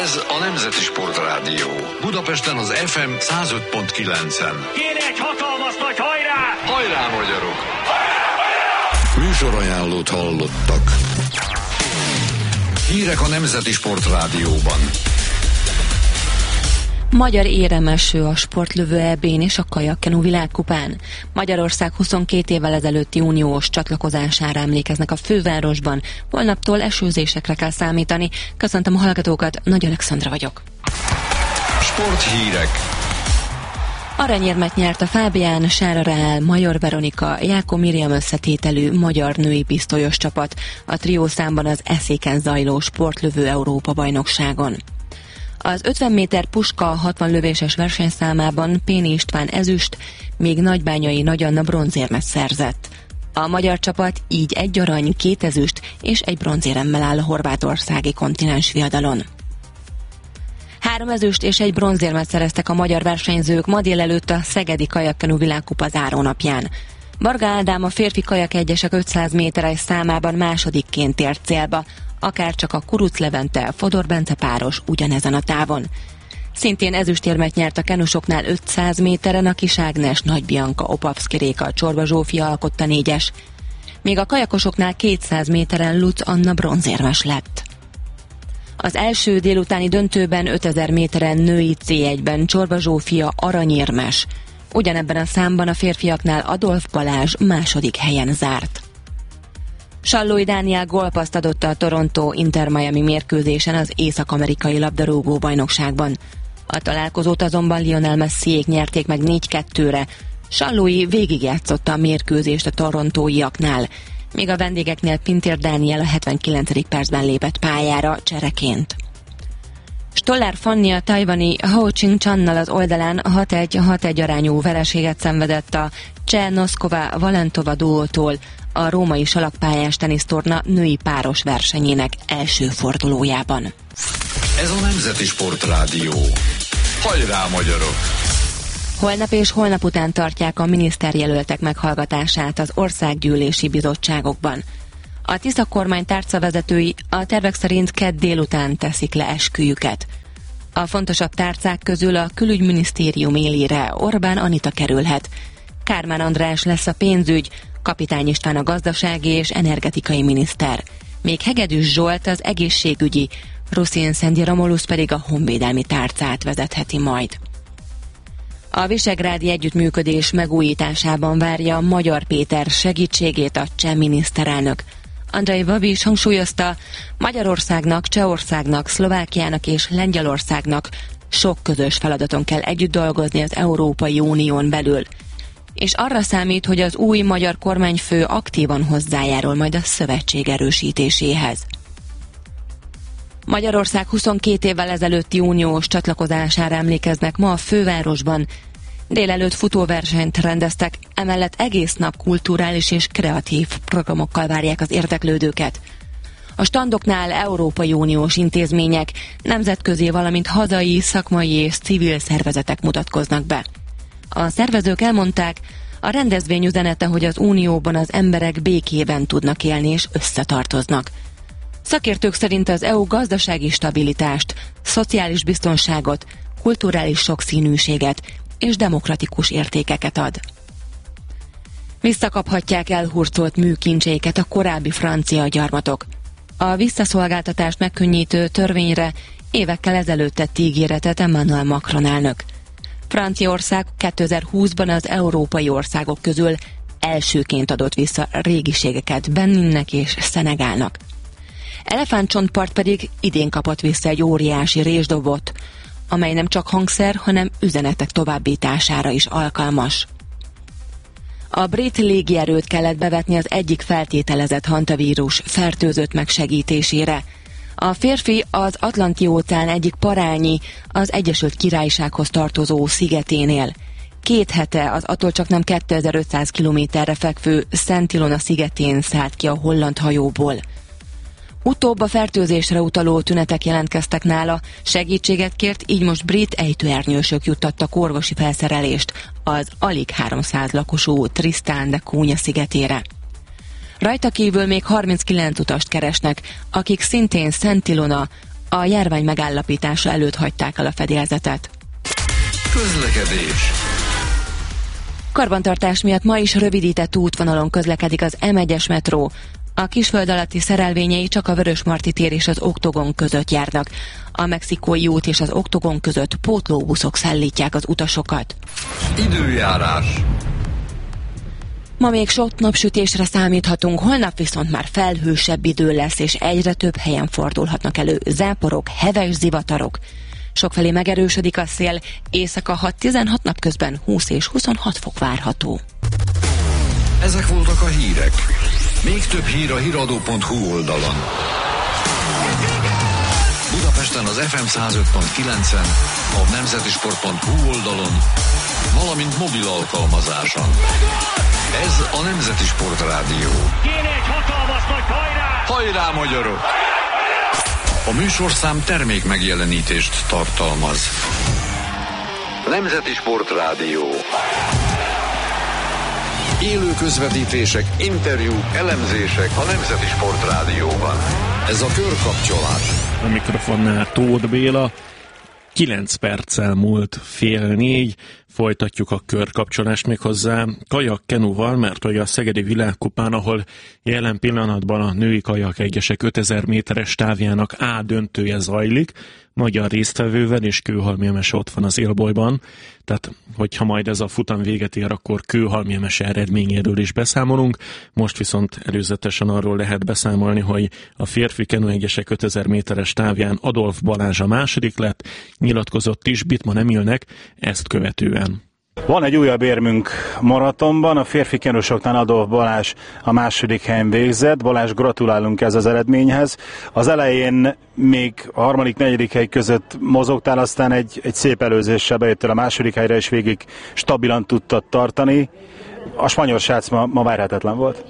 Ez a Nemzeti Sportrádió. Budapesten az FM 105.9-en. Kéne egy hatalmas nagy hajrá! Hajrá, magyarok! Műsorajánlót hallottak. Hírek a Nemzeti Sportrádióban. Magyar éremeső a sportlövő EB-n és a kajakkenu világkupán. Magyarország 22 évvel ezelőtti uniós csatlakozására emlékeznek a fővárosban. Holnaptól esőzésekre kell számítani. Köszöntöm a hallgatókat, Nagy Alexandra vagyok. Sporthírek. Aranyérmet nyert a Fábián, Sára Rahel, Major Veronika, Jákó Miriam összetételű magyar női pisztolyos csapat a triószámban az Eszéken zajló sportlövő Európa-bajnokságon. Az 50 méter puska 60 lövéses versenyszámában Péni István ezüst, még Nagybányai Nagy Anna bronzérmet szerzett. A magyar csapat így 1 arany, 2 ezüst és 1 bronzéremmel áll a horvátországi kontinens viadalon. 3 ezüst és 1 bronzérmet szereztek a magyar versenyzők ma délelőtt a Szegedi Kajakkenu világkupa zárónapján. Varga Ádám a férfi kajakegyesek 500 méteres számában másodikként ért célba, akárcsak a Kuruc Levente, Fodor Bence páros ugyanezen a távon. Szintén ezüstérmet nyert a kenusoknál 500 méteren a Kis Ágnes, Nagy Bianca, Opavszki Réka, Csorba Zsófia alkotta 4-es, míg a kajakosoknál 200 méteren Lutz Anna bronzérmes lett. Az első délutáni döntőben 5000 méteren női C1-ben Csorba Zsófia aranyérmes. Ugyanebben a számban a férfiaknál Adolf Balázs második helyen zárt. Sallói Dániel gólpasszt adott a Toronto Inter Miami mérkőzésen az észak-amerikai labdarúgó bajnokságban. A találkozót azonban Lionel Messiék nyerték meg 4-2-re. Sallói végigjátszotta a mérkőzést a torontóiaknál, míg a vendégeknél Pintér Dániel a 79. percben lépett pályára csereként. Stollár Fanni a tajvani Hao Ching Channal az oldalán 6-1 arányú vereséget szenvedett a Cseh Noszkova Valentova duótól a római salakpályás tenisztorna női páros versenyének első fordulójában. Ez a Nemzeti Sportrádió. Hajrá, magyarok! Holnap és holnap után tartják a miniszterjelöltek meghallgatását az országgyűlési bizottságokban. A Tisza kormány tárcavezetői a tervek szerint kedd délután teszik le esküjüket. A fontosabb tárcák közül a külügyminisztérium élére Orbán Anita kerülhet. Kármán András lesz a pénzügy, Kapitány István a gazdasági és energetikai miniszter. Még Hegedűs Zsolt az egészségügyi, Ruszin Szendi Romulusz pedig a honvédelmi tárcát vezetheti majd. A visegrádi együttműködés megújításában várja Magyar Péter segítségét a cseh miniszterelnök. Andrej Babiš hangsúlyozta, Magyarországnak, Csehországnak, Szlovákiának és Lengyelországnak sok közös feladaton kell együtt dolgozni az Európai Unión belül, és arra számít, hogy az új magyar kormányfő aktívan hozzájárul majd a szövetség erősítéséhez. Magyarország 22 évvel ezelőtti uniós csatlakozására emlékeznek ma a fővárosban. Délelőtt futóversenyt rendeztek, emellett egész nap kulturális és kreatív programokkal várják az érdeklődőket. A standoknál Európai Uniós intézmények, nemzetközi, valamint hazai, szakmai és civil szervezetek mutatkoznak be. A szervezők elmondták, a rendezvény üzenete, hogy az Unióban az emberek békében tudnak élni és összetartoznak. Szakértők szerint az EU gazdasági stabilitást, szociális biztonságot, kulturális sokszínűséget és demokratikus értékeket ad. Visszakaphatják elhurcolt műkincseiket a korábbi francia gyarmatok. A visszaszolgáltatást megkönnyítő törvényre évekkel ezelőtt tett ígéretet Emmanuel Macron elnök. Franciaország 2020-ban az európai országok közül elsőként adott vissza régiségeket Beninnek és Szenegálnak. Elefántcsontpart pedig idén kapott vissza egy óriási résdobot, amely nem csak hangszer, hanem üzenetek továbbítására is alkalmas. A brit légierőt kellett bevetni az egyik feltételezett hantavírus fertőzött megsegítésére. A férfi az Atlanti-óceán egyik parányi, az Egyesült Királysághoz tartozó szigeténél. 2 hete az attól csaknem 2500 kilométerre fekvő Szent Ilona szigetén szállt ki a holland hajóból. Utóbb a fertőzésre utaló tünetek jelentkeztek nála, segítséget kért, így most brit ejtőernyősök juttattak orvosi felszerelést az alig 300 lakosú Tristan de Cunha szigetére. Rajta kívül még 39 utast keresnek, akik szintén Szent Ilona, A járvány megállapítása előtt hagyták el a fedélzetet. Közlekedés. Karbantartás miatt ma is rövidített útvonalon közlekedik az M1-es metró. A Kisföld alatti szerelvényei csak a Vörösmarty tér és az Oktogon között járnak. A Mexikói út és az Oktogon között pótlóbuszok szállítják az utasokat. Időjárás. Ma még sok napsütésre számíthatunk, holnap viszont már felhősebb idő lesz, és egyre több helyen fordulhatnak elő záporok, heves zivatarok. Sokfelé megerősödik a szél, éjszaka 6-16, napközben 20 és 26 fok várható. Ezek voltak a hírek. Még több hír a hiradó.hu oldalon. Budapesten az FM 105.9-en, a nemzetisport.hu oldalon, valamint mobil alkalmazáson. Ez a Nemzeti Sport Rádió. Kéne egy hatalmas nagy hajrá! Hajrá, magyarok! A műsorszám termék megjelenítést tartalmaz. Nemzeti Sport Rádió. Élő közvetítések, interjúk, elemzések a Nemzeti Sport Rádióban. Ez a Körkapcsolás. A mikrofonnál Tóth Béla. 9 perccel múlt 3:30, folytatjuk a körkapcsolást méghozzá kajak-kenuval, mert hogy a Szegedi Világkupán, ahol jelen pillanatban a női kajak egyesek 5000 méteres távjának A döntője zajlik, magyar résztvevővel, és Kőhalmi Emese ott van az élbolyban, tehát hogyha majd ez a futam véget ér, akkor Kőhalmi Emese eredményéről is beszámolunk. Most viszont előzetesen arról lehet beszámolni, hogy a férfi kenu egyesek 5000 méteres távján Adolf Balázs a második lett, nyilatkozott is Bittmann Emilnek ezt követően. Van egy újabb érmünk maratonban, a férfi kenusoknál Adolf Balázs a második helyen végzett. Balázs, gratulálunk ez az eredményhez. Az elején még a harmadik, negyedik hely között mozogtál, aztán egy szép előzéssel bejöttél a második helyre, és végig stabilan tudtad tartani. A spanyol srác ma várhatatlan volt.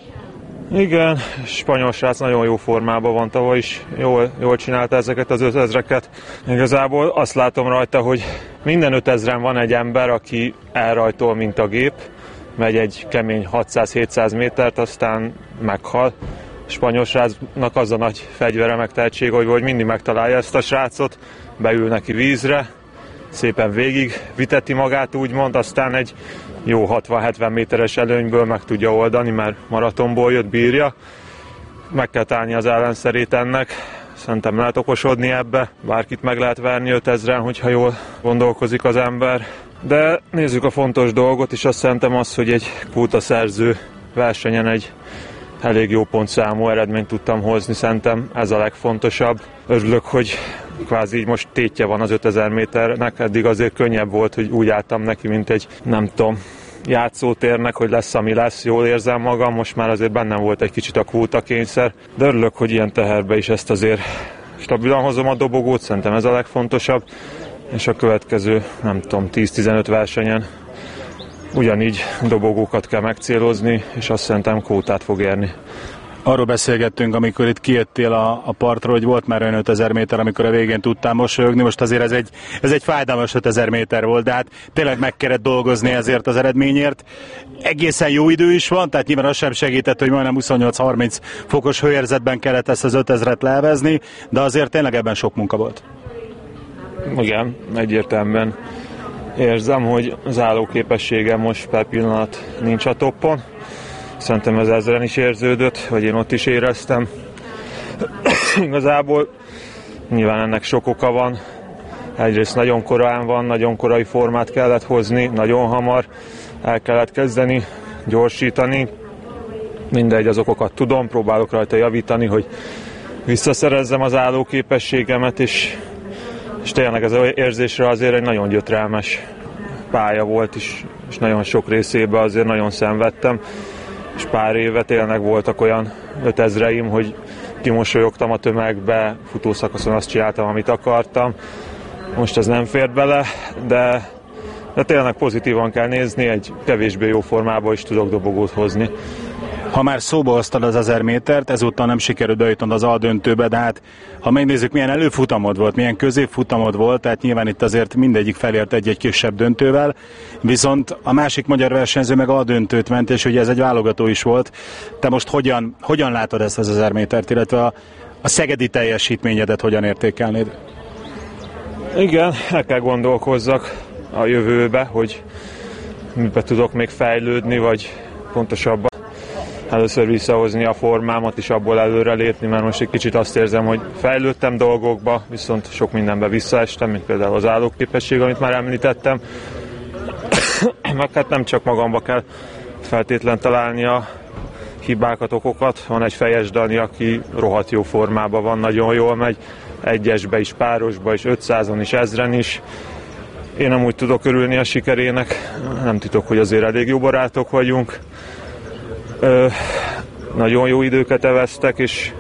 Igen, spanyol srác nagyon jó formában van, tavaly is jól csinálta ezeket az 5000-eket. Igazából azt látom rajta, hogy minden 5000-en van egy ember, aki elrajtol, mint a gép, megy egy kemény 600-700 métert, aztán meghal. A spanyol srácnak az a nagy fegyvere, meg tehetsége, hogy mindig megtalálja ezt a srácot, beül neki vízre, szépen végig viteti magát, úgymond, aztán egy jó 60-70 méteres előnyből meg tudja oldani, mert maratonból jött, bírja. Meg kell találni az ellenszerét ennek. Szerintem lehet okosodni ebbe. Bárkit meg lehet verni 5000-en, hogyha jól gondolkozik az ember. De nézzük a fontos dolgot, és azt szerintem az, hogy egy kvótaszerző versenyen egy elég jó pontszámú eredményt tudtam hozni. Szerintem ez a legfontosabb. Örülök, hogy kvázi így most tétje van az 5000 méternek, eddig azért könnyebb volt, hogy úgy álltam neki, mint egy, nem tudom, játszótérnek, hogy lesz, ami lesz, jól érzem magam, most már azért bennem volt egy kicsit a kvótakényszer, de örülök, hogy ilyen teherbe is ezt azért stabilan hozom a dobogót, szerintem ez a legfontosabb, és a következő, nem tudom, 10-15 versenyen ugyanígy dobogókat kell megcélozni, és azt szerintem kvótát fog érni. Arról beszélgettünk, amikor itt kijöttél a partról, hogy volt már olyan 5000 méter, amikor a végén tudtál mosolyogni, most azért ez egy fájdalmas 5000 méter volt, de hát tényleg meg kellett dolgozni ezért az eredményért. Egészen jó idő is van, tehát nyilván az sem segített, hogy majdnem 28-30 fokos hőérzetben kellett ezt az 5000-et leelvezni, de azért tényleg ebben sok munka volt. Igen, egyértelműen érzem, hogy az állóképességem most per pillanat nincs a toppon. Szerintem ez ezeren is érződött, vagy én ott is éreztem. Igazából nyilván ennek sok oka van. Egyrészt nagyon korán van, nagyon korai formát kellett hozni, nagyon hamar el kellett kezdeni, gyorsítani. Mindegy, az okokat tudom, próbálok rajta javítani, hogy visszaszerezzem az állóképességemet, és tényleg ez az érzésre azért egy nagyon gyötrelmes pálya volt, és nagyon sok részében azért nagyon szenvedtem. És pár éve tényleg voltak olyan 5000-eim, hogy kimosolyogtam a tömegbe, futószakaszon azt csináltam, amit akartam. Most ez nem fért bele, de tényleg pozitívan kell nézni, egy kevésbé jó formában is tudok dobogót hozni. Ha már szóba hoztad az 1000 métert, ezúttal nem sikerült bejutnod az A döntőbe, de hát ha megnézzük, milyen előfutamod volt, milyen középfutamod volt, tehát nyilván itt azért mindegyik felért egy-egy kisebb döntővel, viszont a másik magyar versenyző meg A döntőt ment, és ugye ez egy válogató is volt. Te most hogyan látod ezt az 1000 métert, illetve a a szegedi teljesítményedet hogyan értékelnéd? Igen, el kell gondolkozzak a jövőbe, hogy mibe tudok még fejlődni, vagy pontosabban először visszahozni a formámat és abból előrelépni, mert most egy kicsit azt érzem, hogy fejlődtem dolgokba, viszont sok mindenbe visszaestem, mint például az állóképesség, amit már említettem. Meg hát nem csak magamba kell feltétlen találni a hibákat, okokat. Van egy Fejes Dani, aki rohadt jó formában van, nagyon jól megy, egyesbe is, párosba is, 500-on is, 1000-en is. Én amúgy tudok örülni a sikerének, nem titok, hogy azért elég jó barátok vagyunk. Nagyon jó időket eveztek,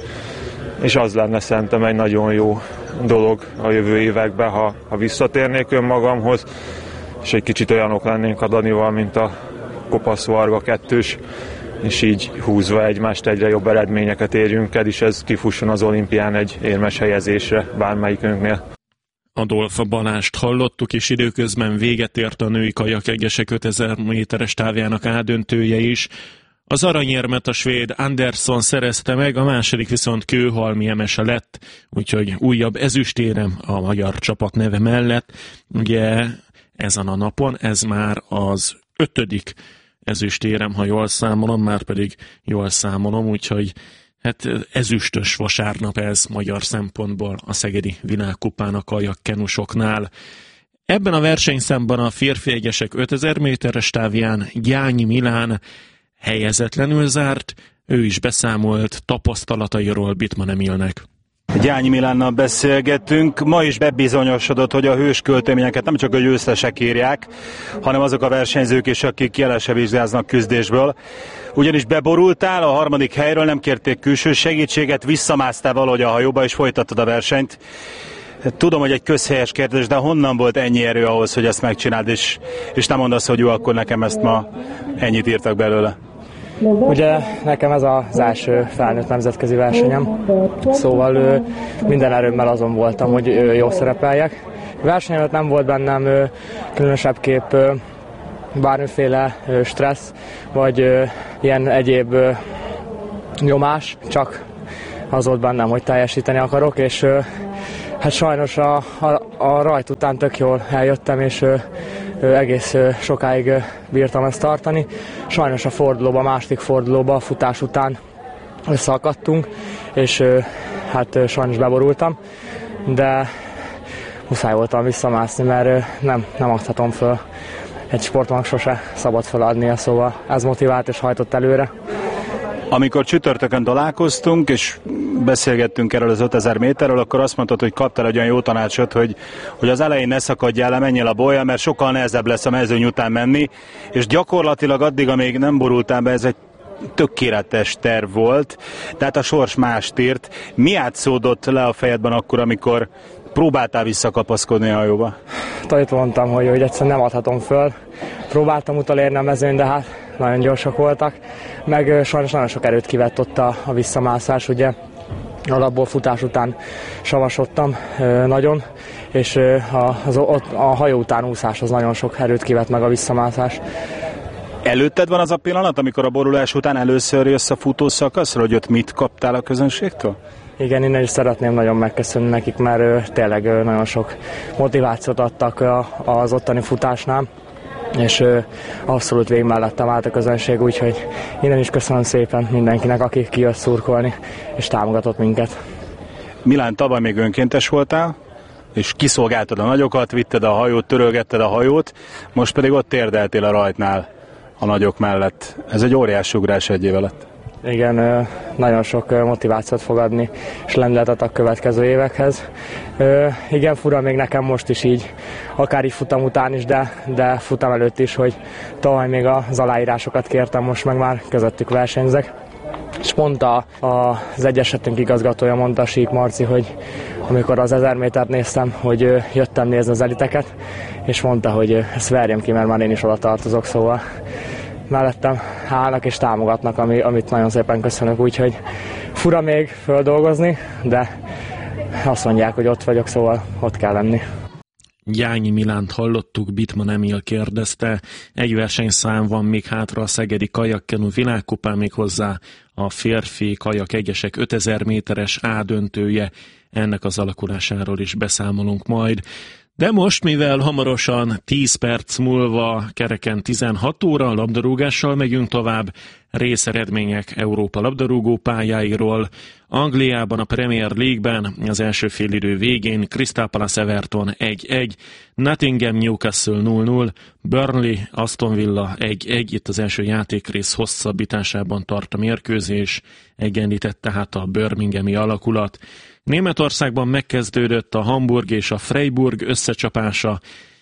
és az lenne szerintem egy nagyon jó dolog a jövő években, ha visszatérnék önmagamhoz, és egy kicsit olyanok lennénk a Danival, mint a Kopasz Varga kettős, és így húzva egymást egyre jobb eredményeket érjünk el, és ez kifusson az olimpián egy érmes helyezésre bármelyikünknél. Adolf Balást hallottuk, és időközben véget ért a női kajakeggesek 5000 méteres távjának A-döntője is. Az aranyérmet a svéd Andersson szerezte meg, a második viszont Kőhalmi Emese lett, úgyhogy újabb ezüstérem a magyar csapat neve mellett. Ugye ezen a napon ez már az 5. ezüstérem, ha jól számolom, már pedig jól számolom, úgyhogy hát ezüstös vasárnap ez magyar szempontból a szegedi világkupán a kajakkenusoknál. Ebben a versenyszámban a férfieggesek 5000 méteres távján Gyányi Milán helyezetlenül zárt, ő is beszámolt tapasztalatairól Bittmann Emilnek. Gyányi Milánnal beszélgettünk, ma is bebizonyosodott, hogy a hős költeményeket nem csak a győztesek írják, hanem azok a versenyzők is, akik jelen se vizsgáznak küzdésből. Ugyanis beborultál, a 3. helyről nem kérték külső segítséget, visszamásztál valahogy a hajóba és folytattad a versenyt. Tudom, hogy egy közhelyes kérdés, de honnan volt ennyi erő ahhoz, hogy ezt megcsináld, és nem mondasz, hogy jó, akkor nekem ezt ma ennyit írtak belőle? Ugye nekem ez az első felnőtt nemzetközi versenyem, szóval minden erőmmel azon voltam, hogy jól szerepeljek. Verseny előtt nem volt bennem különösebbképp bármiféle stressz, vagy ilyen egyéb nyomás, csak az volt bennem, hogy teljesíteni akarok, és hát sajnos a rajt után tök jól eljöttem, és egész sokáig bírtam ezt tartani. Sajnos a második fordulóba, a futás után összeakadtunk, és hát sajnos beborultam, de muszáj voltam visszamászni, mert nem adhatom föl. Egy sportolónak sose szabad feladnia, szóval ez motivált és hajtott előre. Amikor csütörtökön találkoztunk, és beszélgettünk erről az 5000 méterről, akkor azt mondtad, hogy kaptál egy olyan jó tanácsot, hogy az elején ne szakadjál le, menjél a bollyal, mert sokkal nehezebb lesz a mezőny után menni, és gyakorlatilag addig, amíg nem borultál be, ez egy tökéletes terv volt, tehát a sors mást írt. Mi játszódott le a fejedben akkor, amikor próbáltál visszakapaszkodni a hajóba? Itt mondtam, hogy egyszerűen nem adhatom föl. Próbáltam utolérni a mezőn, de hát nagyon gyorsak voltak, meg sajnos nagyon sok erőt kivett ott a visszamászás, ugye alapból futás után savasodtam nagyon, és a hajó után úszás az nagyon sok erőt kivett meg a visszamászás. Előtted van az a pillanat, amikor a borulás után először jössz a futószakaszra, hogy ott mit kaptál a közönségtől? Igen, innen is szeretném nagyon megköszönni nekik, mert tényleg nagyon sok motivációt adtak az ottani futásnál, és abszolút végig mellettem állt a közönség, úgyhogy innen is köszönöm szépen mindenkinek, aki kijött szurkolni, és támogatott minket. Milán, tavaly még önkéntes voltál, és kiszolgáltad a nagyokat, vitted a hajót, törölgetted a hajót, most pedig ott térdeltél a rajtnál a nagyok mellett. Ez egy óriási ugrás egy év alatt. Igen, nagyon sok motivációt fog adni, és lendületet a következő évekhez. Igen, fura még nekem most is így, akár így futam után is, de futam előtt is, hogy tavaly még az aláírásokat kértem, most meg már közöttük versenyzek. És mondta az egyesetünk igazgatója, mondta Sík Marci, hogy amikor az 1000 métert néztem, hogy jöttem nézni az eliteket, és mondta, hogy ezt verjem ki, mert már én is oda tartozok, szóval mellettem állnak és támogatnak, amit nagyon szépen köszönök, úgyhogy fura még földolgozni, de azt mondják, hogy ott vagyok, szóval ott kell lenni. Gyányi Milánt hallottuk, Bittmann Emil kérdezte. Egy versenyszám van még hátra a szegedi kajakkenu világkupán, még hozzá a férfi kajak egyesek 5000 méteres A döntője. Ennek az alakulásáról is beszámolunk majd. De most, mivel hamarosan 10 perc múlva kereken 16 óra labdarúgással megyünk tovább, részeredmények Európa labdarúgó pályáiról. Angliában a Premier League-ben az első félidő végén Crystal Palace Everton 1-1, Nottingham Newcastle 0-0, Burnley Aston Villa 1-1, itt az első játékrész hosszabbításában tart a mérkőzés, egyenlített tehát a birminghami alakulat. Németországban megkezdődött a Hamburg és a Freiburg összecsapása.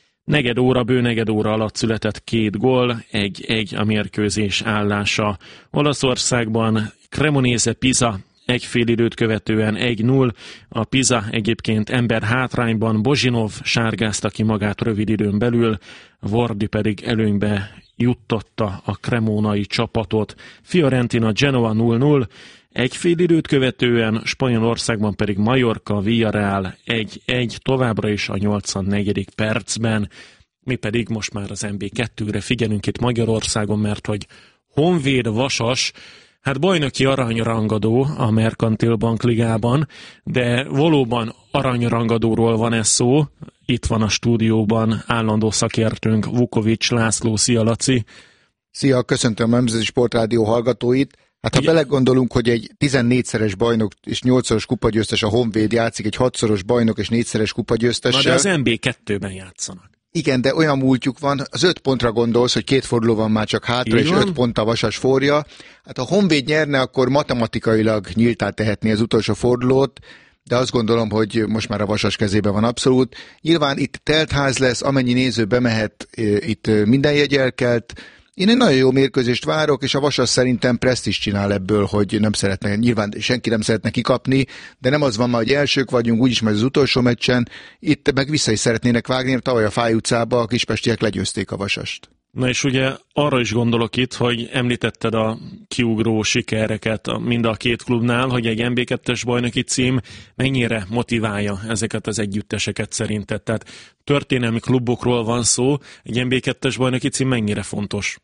Bő negyed óra alatt született 2 gól, 1-1 a mérkőzés állása. Olaszországban Cremonese Pisa egy fél időt követően 1-0. A Pisa egyébként ember hátrányban, Bozsinov sárgázta ki magát rövid időn belül, Vardy pedig előnybe juttatta a cremonai csapatot. Fiorentina Genoa 0-0. Egy fél időt követően Spanyolországban pedig Mallorca Villarreal 1-1, továbbra is a 84. percben. Mi pedig most már az NB2-re figyelünk itt Magyarországon, mert hogy Honvéd Vasas, hát bajnoki aranyrangadó a Merkantil Bank Ligában, de valóban aranyrangadóról van ez szó. Itt van a stúdióban állandó szakértőnk Vukovics László. Szia, Laci! Szia, köszöntöm a Nemzeti Sportrádió hallgatóit. Hát ha belegondolunk, hogy egy 14-szeres bajnok és 8-szoros kupagyőztes a Honvéd játszik egy 6-szoros bajnok és 4-szeres kupagyőztessel. Na de az NB2-ben játszanak. Igen, de olyan múltjuk van, az 5 pontra gondolsz, hogy 2 forduló van már csak hátra, és 5 pont a Vasas forja. Hát ha Honvéd nyerne, akkor matematikailag nyíltá tehetné az utolsó fordulót, de azt gondolom, hogy most már a Vasas kezében van abszolút. Nyilván itt teltház lesz, amennyi néző bemehet, itt minden jegy elkelt. Én egy nagyon jó mérkőzést várok, és a Vasas szerintem presztízs csinál ebből, hogy nem szeretne, nyilván senki nem szeretne kikapni, de nem az van már, hogy elsők vagyunk, úgyis majd az utolsó meccsen, itt meg vissza is szeretnének vágni, tavaly a Fáy utcába a kispestiek legyőzték a Vasast. Na és ugye arra is gondolok itt, hogy említetted a kiugró sikereket mind a két klubnál, hogy egy NB2-es bajnoki cím mennyire motiválja ezeket az együtteseket szerinted. Tehát történelmi klubokról van szó, egy NB2-es bajnoki cím mennyire fontos?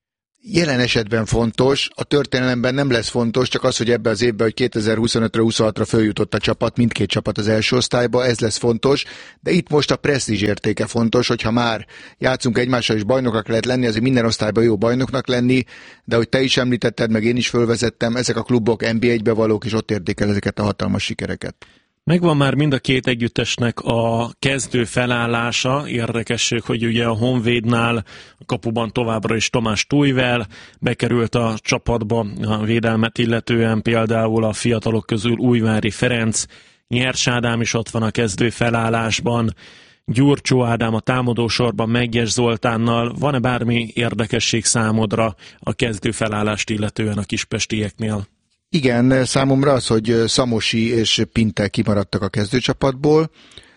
Jelen esetben fontos, a történelemben nem lesz fontos, csak az, hogy ebbe az évben, hogy 2025-re, 26-ra följutott a csapat, mindkét csapat az első osztályba, ez lesz fontos, de itt most a presztízs értéke fontos, hogyha már játszunk egymással és bajnoknak lehet lenni, azért minden osztályban jó bajnoknak lenni, de hogy te is említetted, meg én is fölvezettem, ezek a klubok NB1-be valók, és ott érték el ezeket a hatalmas sikereket. Megvan már mind a két együttesnek a kezdő felállása. Érdekesség, hogy ugye a Honvédnál a kapuban továbbra is Tomás Tujvel bekerült a csapatba a védelmet illetően, például a fiatalok közül Újvári Ferenc, Nyers Ádám is ott van a kezdő felállásban, Gyurcsó Ádám a támadósorban Meggyes Zoltánnal. Van-e bármi érdekesség számodra a kezdő felállást illetően a kispestieknél? Igen, számomra az, hogy Szamosi és Pinte kimaradtak a kezdőcsapatból.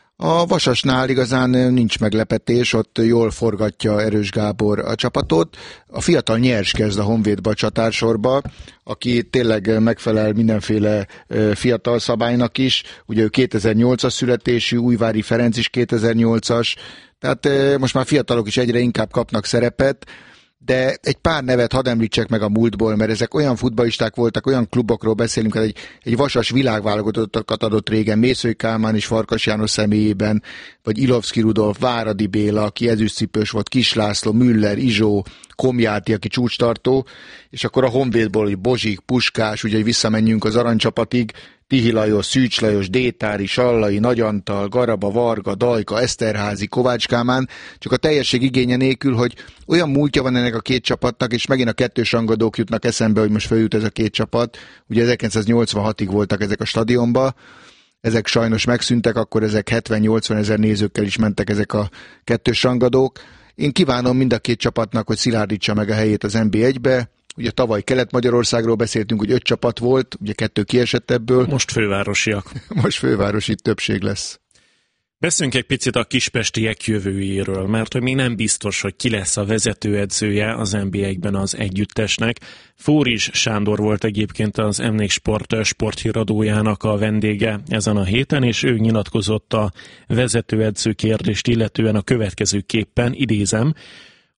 A Vasasnál igazán nincs meglepetés, ott jól forgatja Erős Gábor a csapatot. A fiatal Nyers kezd a Honvédba a csatársorba, aki tényleg megfelel mindenféle fiatal szabálynak is. Ugye ő 2008-as születésű, Újvári Ferenc is 2008-as, tehát most már fiatalok is egyre inkább kapnak szerepet. De egy pár nevet hadd említsek meg a múltból, mert ezek olyan futballisták voltak, olyan klubokról beszélünk, hogy egy Vasas világválogatottakat adott régen, Mészői Kálmán és Farkas János személyében, vagy Ilovszki Rudolf, Váradi Béla, aki ezüstcipős volt, Kis László, Müller, Izsó, Komjáti, aki csúcstartó, és akkor a Honvédból, hogy Bozsik, Puskás, ugye visszamenjünk az aranycsapatig, Tihi Lajos, Szűcs Lajos, Détári, Sallai, Nagy Antal, Garaba, Varga, Dajka, Eszterházi, Kovács Kálmán, csak a teljesség igénye nélkül, hogy olyan múltja van ennek a két csapatnak, és megint a kettős rangadók jutnak eszembe, hogy most följut ez a két csapat. Ugye 1986-ig voltak ezek a stadionba, ezek sajnos megszűntek, akkor ezek 70-80 ezer nézőkkel is mentek ezek a kettős rangadók. Én kívánom mind a két csapatnak, hogy szilárdítsa meg a helyét az NB1-be. Ugye tavaly Kelet-Magyarországról beszéltünk, hogy 5 csapat volt, ugye 2 kiesett ebből. Most fővárosiak. Most fővárosi többség lesz. Beszéljünk egy picit a kispestiek jövőjéről, mert hogy még nem biztos, hogy ki lesz a vezetőedzője az NB1-ben az együttesnek. Fóris Sándor volt egyébként az M4 Sport sporthíradójának a vendége ezen a héten, és ő nyilatkozott a vezetőedző kérdést illetően a következőképpen, idézem,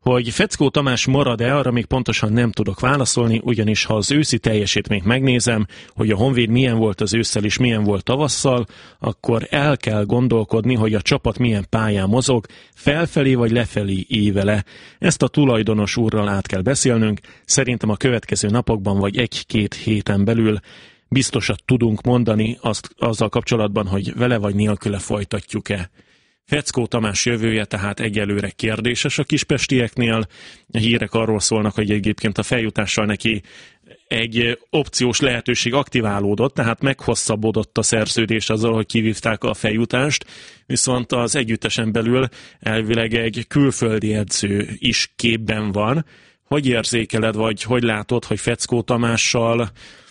Hogy Feckó Tamás marad-e, arra még pontosan nem tudok válaszolni, ugyanis ha az őszi teljesítményt megnézem, hogy a Honvéd milyen volt az ősszel és milyen volt tavasszal, akkor el kell gondolkodni, hogy a csapat milyen pályán mozog, felfelé vagy lefelé évele. Ezt a tulajdonos úrral át kell beszélnünk, szerintem a következő napokban vagy 1-2 héten belül biztosat tudunk mondani azzal kapcsolatban, hogy vele vagy nélküle folytatjuk-e. Feckó Tamás jövője tehát egyelőre kérdéses a kispestieknél. A hírek arról szólnak, hogy egyébként a feljutással neki egy opciós lehetőség aktiválódott, tehát meghosszabbodott a szerződés azzal, hogy kivívták a feljutást, viszont az együttesen belül elvileg egy külföldi edző is képben van. Hogy érzékeled, vagy hogy látod, hogy Feckó Tamással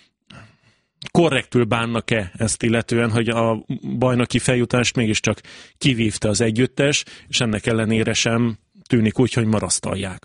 korrektül bánnak-e ezt illetően, hogy a bajnoki feljutást mégiscsak kivívta az együttes, és ennek ellenére sem tűnik úgy, hogy marasztalják?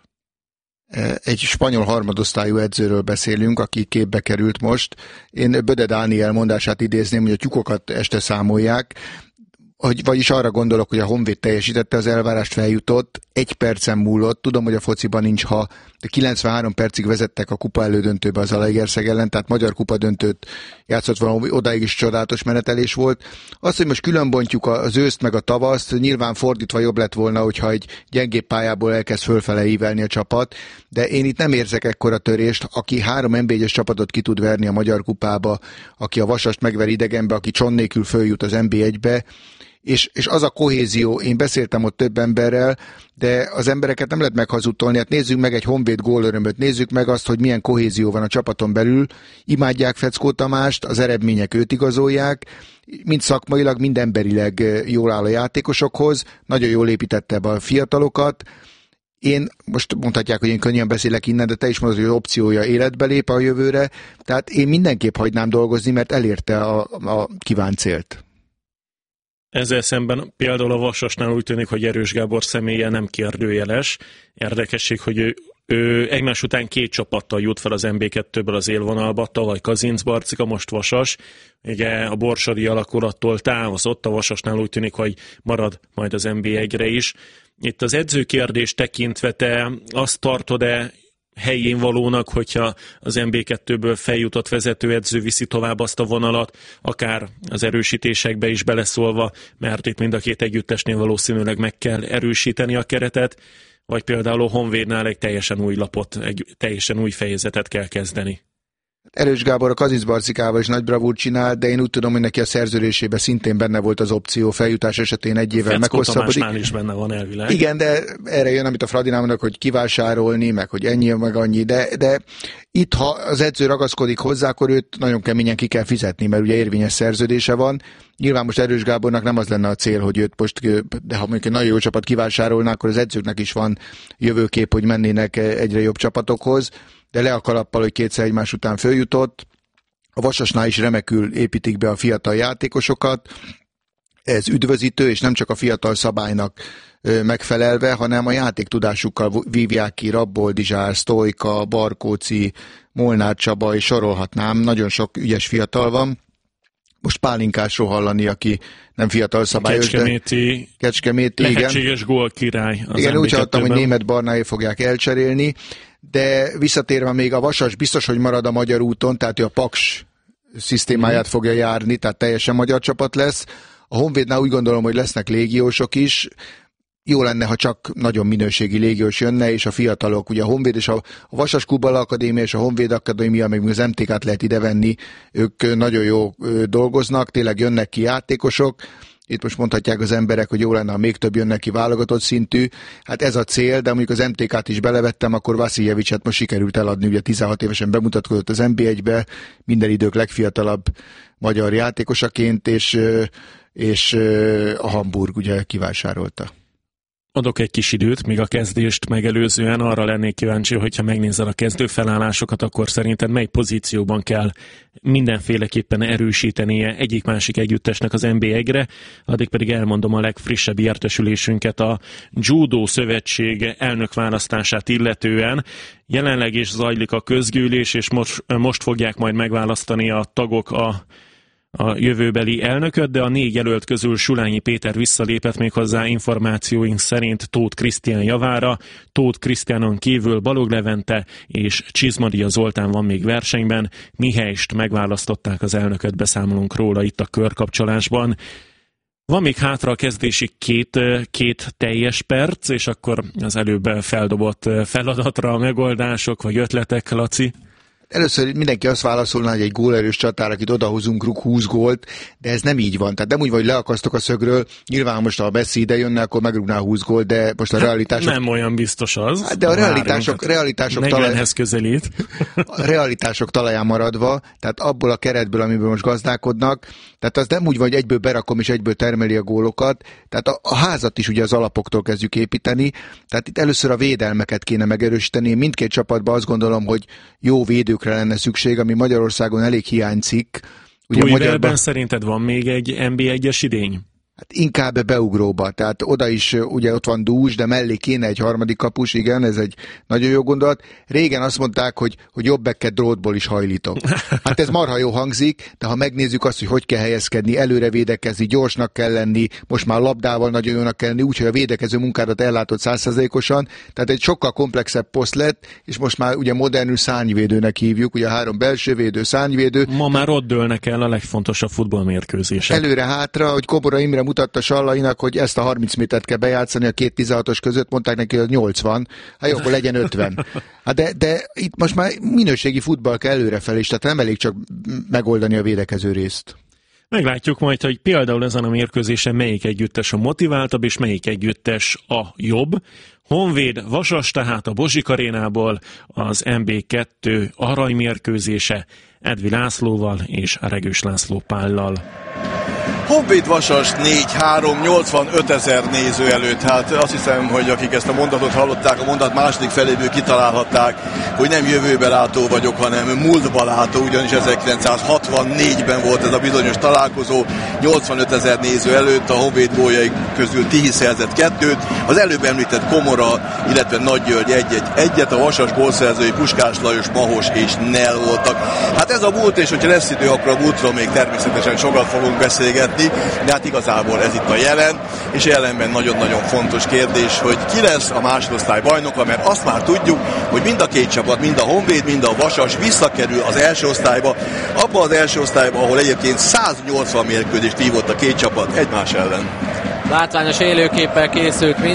Egy spanyol harmadosztályú edzőről beszélünk, aki képbe került most. Én Böde Dániel mondását idézném, hogy a tyúkokat este számolják, vagyis arra gondolok, hogy a Honvéd teljesítette az elvárást, feljutott, 1 percen múlott, tudom, hogy a fociban nincs, de 93 percig vezettek a kupa elődöntőbe az Zalaegerszeg ellen, tehát magyar kupa döntőt játszott valami, odáig is csodálatos menetelés volt. Az, hogy most különbontjuk az őszt meg a tavaszt, nyilván fordítva jobb lett volna, hogyha egy gyengébb pályából elkezd fölfele ívelni a csapat, de én itt nem érzek ekkora törést, aki 3 NB1-es csapatot ki tud verni a magyar kupába, aki a Vasast megver idegenbe, aki Cson nélkül följut az NB1-be, és az a kohézió, én beszéltem ott több emberrel, de az embereket nem lehet meghazudtolni, hát nézzük meg egy Honvéd gólörömöt, nézzük meg azt, hogy milyen kohézió van a csapaton belül, imádják Feckó Tamást, az eredmények őt igazolják, mind szakmailag, mind emberileg jól áll a játékosokhoz, nagyon jól építette be a fiatalokat. Én most mondhatják, hogy én könnyen beszélek innen, de te is mondod, hogy opciója életbe lép a jövőre, tehát én mindenképp hagynám dolgozni, mert elérte a kívánt célt. Ezzel szemben például a Vasasnál úgy tűnik, hogy Erős Gábor személye nem kérdőjeles. Érdekesség, hogy ő egymás után 2 csapattal jut fel az NB2-ből az élvonalba, tavaly Kazinc Barcika, most Vasas. Ugye a borsodi alakulattól távozott, a Vasasnál úgy tűnik, hogy marad majd az NB1-re is. Itt az edzőkérdés tekintve te azt tartod-e helyén valónak, hogyha az NB2-ből feljutott vezetőedző viszi tovább azt a vonalat, akár az erősítésekbe is beleszólva, mert itt mind a 2 együttesnél valószínűleg meg kell erősíteni a keretet, vagy például a Honvédnál egy teljesen új lapot, egy teljesen új fejezetet kell kezdeni. Erős Gábor a Kazinc Barcikával is nagy bravúrt csinál, de én úgy tudom, hogy neki a szerződésében szintén benne volt az opció, feljutás esetén 1 évvel meghosszabbodik. Feckó Tamásnál is benne van elvileg. Igen, de erre jön, amit a Fradinál mondok, hogy kivásárolni, meg hogy ennyi, meg annyi, de itt, ha az edző ragaszkodik hozzá, akkor őt nagyon keményen ki kell fizetni, mert ugye érvényes szerződése van. Nyilván most Erős Gábornak nem az lenne a cél, hogy őt most, de ha mondjuk egy nagyon jó csapat kivásárolná, akkor az edzőknek is van jövőkép, hogy mennének egyre jobb csapatokhoz, de le a kalappal, hogy 2-szer egymás után följutott. A Vasasnál is remekül építik be a fiatal játékosokat. Ez üdvözítő, és nem csak a fiatal szabálynak megfelelve, hanem a játéktudásukkal vívják ki Rabboldizsár, Sztojka, Barkóci, Molnár Csaba, és sorolhatnám. Nagyon sok ügyes fiatal van. Most Pálinkásról hallani, aki nem fiatal szabályos, Kecskeméti, lehetséges gólkirály. Igen, úgy hallottam, hogy Németh Barnáé fogják elcserélni, de visszatérve még a Vasas biztos, hogy marad a magyar úton, tehát ő a Paks szisztémáját fogja járni, tehát teljesen magyar csapat lesz. A Honvédnál úgy gondolom, hogy lesznek légiósok is. Jó lenne, ha csak nagyon minőségi légiós jönne, és a fiatalok, ugye a Honvéd és a Vasas Kubala Akadémia és a Honvéd Akadémia, meg az MTK-t lehet idevenni, ők nagyon jó dolgoznak, tényleg jönnek ki játékosok. Itt most mondhatják az emberek, hogy jó lenne, ha még több jönnek ki válogatott szintű. Hát ez a cél, de mondjuk az MTK-t is belevettem, akkor Vasziljevicsot most sikerült eladni, ugye 16 évesen bemutatkozott az NB1-be, minden idők legfiatalabb magyar játékosaként, és a Hamburg ugye kivásárolta. Adok egy kis időt, míg a kezdést megelőzően arra lennék kíváncsi, hogyha megnézel a kezdőfelállásokat, akkor szerinted mely pozícióban kell mindenféleképpen erősítenie egyik-másik együttesnek az NB1-re, addig pedig elmondom a legfrissebb értesülésünket a Judo Szövetség elnökválasztását illetően. Jelenleg is zajlik a közgyűlés, és most fogják majd megválasztani a tagok a a jövőbeli elnököt, de a 4 jelölt közül Sulányi Péter visszalépett, méghozzá információink szerint Tóth Krisztián javára. Tóth Krisztiánon kívül Balog Levente és Csizmadia Zoltán van még versenyben. Mihelyst megválasztották az elnököt, beszámolunk róla itt a körkapcsolásban. Van még hátra a kezdési két teljes perc, és akkor az előbb feldobott feladatra a megoldások vagy ötletek, Laci? Először mindenki azt válaszolna, hogy egy gólerős csatár, akit odahozunk, rúg 20 gólt, de ez nem így van. Tehát nem úgy van, hogy leakasztok a szögről, nyilván most ha a Messi ide jönne, akkor megrúgnál 20 gólt, de most a realitások... Nem olyan biztos az. De a realitások 40-hez közelít. A realitások talaján maradva, tehát abból a keretből, amiből most gazdálkodnak, tehát az nem úgy van, hogy egyből berakom és egyből termeli a gólokat, tehát a házat is ugye az alapoktól kezdjük építeni, tehát itt először a védelmeket kéne megerősíteni. Mindkét csapatban azt gondolom, hogy jó védőkre lenne szükség, ami Magyarországon elég hiányzik. Újvelben szerinted van még egy NB1-es idény? Hát inkább beugróba, tehát oda is ugye ott van Dús, de mellé kéne egy harmadik kapus, igen, ez egy nagyon jó gondolat. Régen azt mondták, hogy jobbekket drótból is hajlítok. Hát ez marha jó hangzik, de ha megnézzük azt, hogy kell helyezkedni, előre védekezni, gyorsnak kell lenni, most már labdával nagyon jónak kell lenni, úgyhogy a védekező munkádat ellátott 100%-osan, tehát egy sokkal komplexebb poszt lett, és most már ugye modernül szárnyvédőnek hívjuk, ugye 3 belsővédő, szárnyvédő. Ma már ott dőlnek el a legfontosabb futballmérkőzések. Előre-hátra, hogy Kobora Imre mutatta Sallainak, hogy ezt a 30 métert kell bejátszani a 2 16-os között, mondták neki, hogy 80, hát jó, akkor legyen 50. Hát de itt most már minőségi futball kell előrefelé, tehát nem elég csak megoldani a védekező részt. Meglátjuk majd, hogy például ezen a mérkőzésen melyik együttes a motiváltabb, és melyik együttes a jobb. Honvéd Vasas tehát a Bozsik arénából, az MB2 aranymérkőzése Edvi Lászlóval és Regős László Pállal. Honvéd Vasas 4-3, 85 000 néző előtt. Hát azt hiszem, hogy akik ezt a mondatot hallották, a mondat második feléből kitalálhatták, hogy nem jövőbe látó vagyok, hanem múltba látó, ugyanis 1964-ben volt ez a bizonyos találkozó, 85 000 néző előtt, a Honvéd góljai közül Tihi szerzett 2-t, az előbb említett Komora, illetve Nagy György egyet, a Vasas gólszerzői Puskás Lajos, Mahos és Nel voltak. Hát ez a múlt, és hogyha lesz idő, akkor a múltról még természetesen sokat fogunk beszélgetni, de hát igazából ez itt a jelen, és jelenben nagyon-nagyon fontos kérdés, hogy ki lesz a másodosztály bajnoka, mert azt már tudjuk, hogy mind a két csapat, mind a Honvéd, mind a Vasas visszakerül az első osztályba, abba az első osztályba, ahol egyébként 180 mérkőzést vívott a két csapat egymás ellen. Látványos élőképpel készült